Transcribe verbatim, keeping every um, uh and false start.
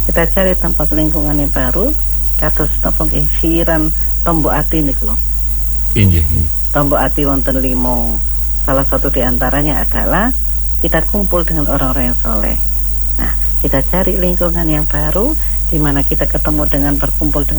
kita cari tempat lingkungan yang baru, kados napa nggih siran Tombok Ati niku lho. Inggih, inggih. Tombok Ati wonten limo. Salah satu di antaranya adalah kita kumpul dengan orang-orang yang soleh. Nah, kita cari lingkungan yang baru di mana kita ketemu dengan berkumpul dengan